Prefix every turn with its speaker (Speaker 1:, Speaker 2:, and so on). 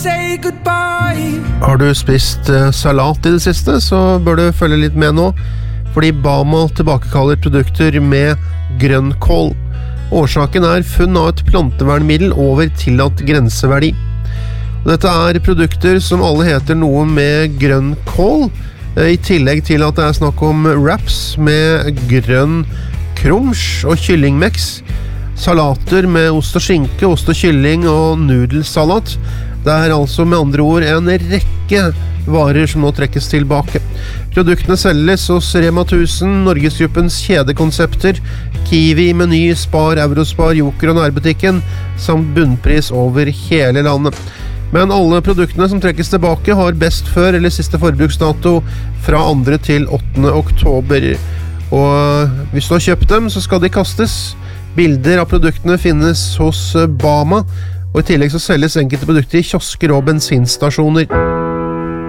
Speaker 1: say goodbye.
Speaker 2: Har du spist salat I det siste, så bør du følge litt med nå, fordi Bama tilbakekaller produkter med grønnkål. Årsaken funn av et plantevernmiddel over tillatt grenseverdi. Og dette produkter som alle heter noe med grønnkål, I tillegg til at det snakk om wraps med grønn krumsch og kyllingmeks, salater med ost og skinke, ost og kylling og nudelsalat. Det altså med andre ord en rekke varer som nå trekkes tilbake. Produktene selges hos Rema 1000, Norgesgruppens kjedekonsepter, Kiwi, Meny, Spar, Eurospar, Joker og nærbutikken, samt bunnpris over hele landet. Men alle produktene som trekkes tilbake har best før eller siste forbruksdato fra 2. til 8. oktober. Og hvis du har kjøpt dem, så skal de kastes. Bilder av produktene finnes hos Bama, og I tillegg så selges enkelte produkter I kiosker og bensinstasjoner.